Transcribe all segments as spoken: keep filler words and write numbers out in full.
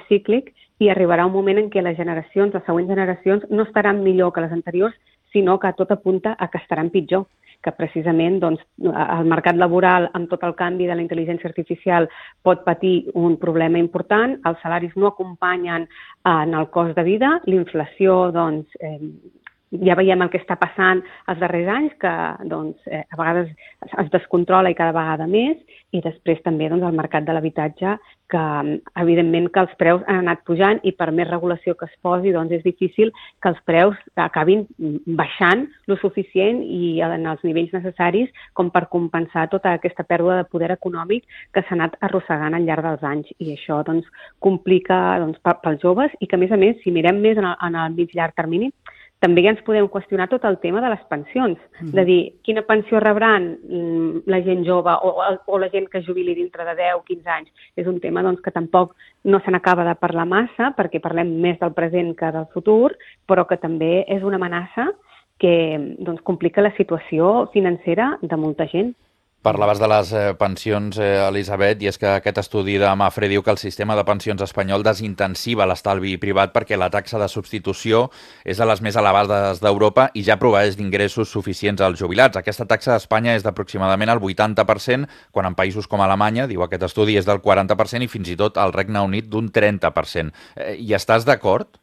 cíclic i arribarà un moment en què les generacions, les següents generacions, no estaran millor que les anteriors, sinó que tot apunta a que estaran pitjor, que precisament doncs, el mercat laboral, amb tot el canvi de la intel·ligència artificial, pot patir un problema important, els salaris no acompanyen en el cost de vida, l'inflació, doncs, eh, ja veiem el que està passant els darrers anys, que doncs, eh, a vegades es descontrola i cada vegada més, i després també doncs, el mercat de l'habitatge, que evidentment que els preus han anat pujant i per més regulació que es posi doncs, és difícil que els preus acabin baixant lo suficient i en els nivells necessaris com per compensar tota aquesta pèrdua de poder econòmic que s'ha anat arrossegant al llarg dels anys. I això doncs, complica doncs, pels joves i que, a més a més, si mirem més en el, en el mig-llarg termini, també ja ens podem qüestionar tot el tema de les pensions, mm. de dir quina pensió rebran la gent jove o, o la gent que es jubili dintre de deu o quinze anys. És un tema doncs, que tampoc no se n'acaba de parlar massa perquè parlem més del present que del futur, però que també és una amenaça que doncs, complica la situació financera de molta gent. Parlaves de les eh, pensions, eh, Elisabet, i és que aquest estudi de Mafre diu que el sistema de pensions espanyol desintensiva l'estalvi privat perquè la taxa de substitució és de les més elevades d'Europa i ja proveeix d'ingressos suficients als jubilats. Aquesta taxa a Espanya és d'aproximadament el vuitanta per cent, quan en països com Alemanya, diu aquest estudi, és del quaranta per cent i fins i tot al Regne Unit d'un trenta per cent. Eh, hi estàs d'acord?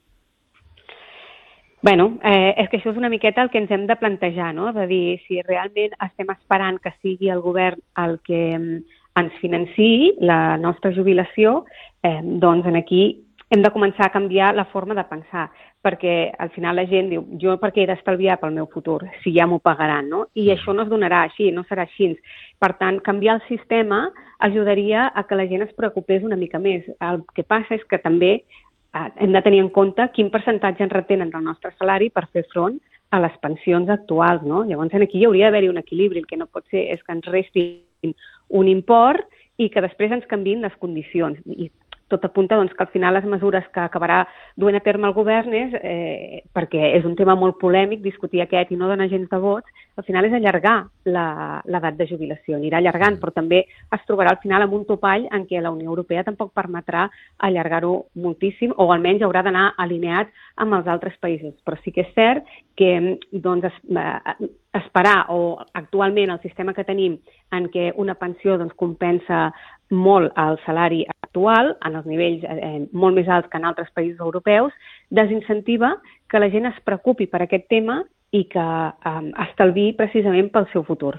Bueno, eh, és que això és una miqueta el que ens hem de plantejar, no? De dir, si realment estem esperant que sigui el govern el que ens financiï la nostra jubilació, eh, doncs aquí hem de començar a canviar la forma de pensar, perquè al final la gent diu, jo per què he d'estalviar pel meu futur, si ja m'ho pagaran, no? I això no es donarà així, no serà així. Per tant, canviar el sistema ajudaria a que la gent es preocupés una mica més. El que passa és que també hem de tenir en compte quin percentatge ens retenen del nostre salari per fer front a les pensions actuals, no? Llavors, aquí hi hauria d'haver-hi un equilibri. El que no pot ser és que ens restin un import i que després ens canviïn les condicions. I tot apunta doncs, que al final les mesures que acabarà duent a terme el govern és, eh, perquè és un tema molt polèmic, discutir aquest i no donar gens de vots, al final és allargar l'edat de jubilació, anirà allargant, però també es trobarà al final amb un topall en què la Unió Europea tampoc permetrà allargar-ho moltíssim, o almenys haurà d'anar alineat amb els altres països. Però sí que és cert que doncs, esperar, o actualment el sistema que tenim en què una pensió doncs, compensa molt el salari actual, en els nivells eh, molt més alts que en altres països europeus, desincentiva que la gent es preocupi per aquest tema i que eh, estalviï precisament pel seu futur.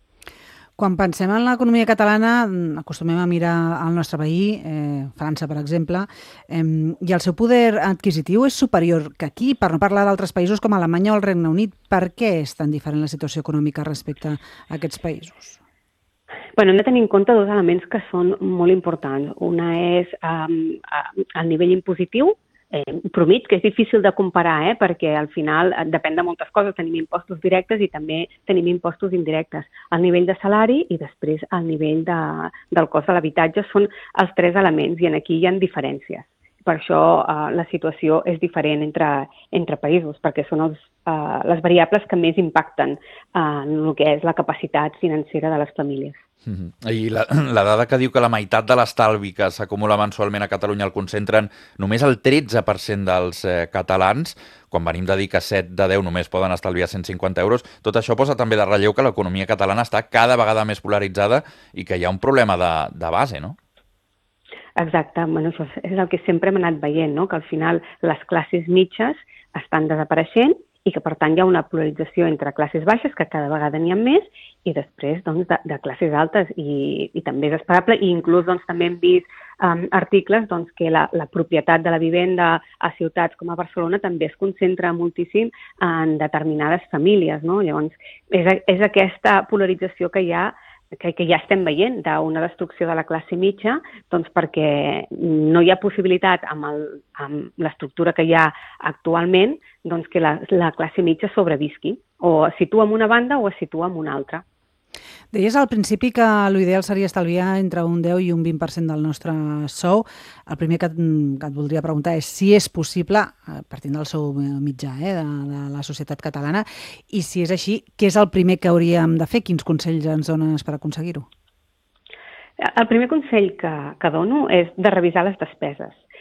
Quan pensem en l'economia catalana, acostumem a mirar al nostre veí, eh, França, per exemple, eh, i el seu poder adquisitiu és superior que aquí, per no parlar d'altres països com Alemanya o el Regne Unit. Per què és tan diferent la situació econòmica respecte a aquests països? Bueno, hem de tenir en compte dos elements que són molt importants. Una és um, el nivell impositiu, eh, promit, que és difícil de comparar, eh, perquè al final depèn de moltes coses. Tenim impostos directes i també tenim impostos indirectes. El nivell de salari i després el nivell de, del cost de l'habitatge són els tres elements i en aquí hi ha diferències. Per això eh, la situació és diferent entre, entre països, perquè són els, eh, les variables que més impacten en el que és la capacitat financera de les famílies. Mm-hmm. I la, la dada que diu que la meitat de l'estalvi que s'acumula mensualment a Catalunya el concentren només el tretze per cent dels eh, catalans, quan venim de dir que set de deu només poden estalviar cent cinquanta euros, tot això posa també de relleu que l'economia catalana està cada vegada més polaritzada i que hi ha un problema de, de base, no? Exacte, bueno, això és el que sempre hem anat veient, no? Que al final les classes mitges estan desapareixent i que per tant hi ha una polarització entre classes baixes, que cada vegada n'hi ha més, i després doncs, de, de classes altes, i, i també és esperable, i inclús doncs, també hem vist um, articles doncs, que la, la propietat de la vivenda a ciutats com a Barcelona també es concentra moltíssim en determinades famílies, no? Llavors, és, és aquesta polarització que hi ha que, que ja estem veient d'una destrucció de la classe mitja, doncs perquè no hi ha possibilitat amb, el, amb l'estructura que hi ha actualment doncs que la, la classe mitja sobrevisqui, o es situa en una banda o es situa en una altra. Deies al principi que l'ideal seria estalviar entre un deu i un vint per cent del nostre sou. El primer que et, que et voldria preguntar és si és possible, partint del sou mitjà eh, de, de la societat catalana, i si és així, què és el primer que hauríem de fer? Quins consells ens dones per aconseguir-ho? El primer consell que, que dono és de revisar les despeses.